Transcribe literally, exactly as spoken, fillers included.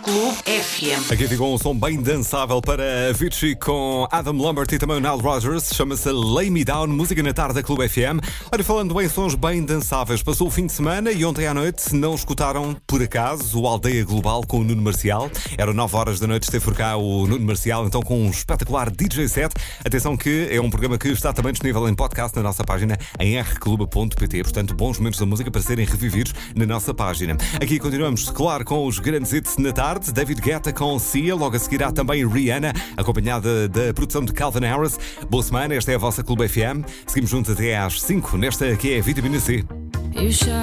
Clube F M. Aqui ficou um som bem dançável para Avicii com Adam Lambert e também o Nile Rodgers. Chama-se Lay Me Down, música na tarde da Clube F M. Olha, falando em sons bem dançáveis, passou o fim de semana e ontem à noite não escutaram, por acaso, o Aldeia Global com o Nuno Marcial. Eram nove horas da noite, esteve por cá o Nuno Marcial, então com um espetacular D J set. Atenção que é um programa que está também disponível em podcast na nossa página em r clube ponto p t. Portanto, bons momentos da música para serem revividos na nossa página. Aqui continuamos, claro, com os grandes hits na tarde. David Guetta com Sia, logo a seguir há também Rihanna, acompanhada da produção de Calvin Harris. Boa semana, esta é a vossa Clube F M. Seguimos juntos até às cinco, nesta que é a Vitamina C.